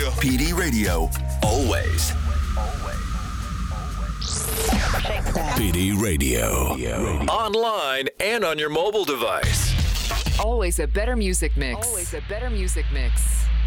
PD Radio, always. PD Radio. Online and on your mobile device. Always a better music mix. Always a better music mix.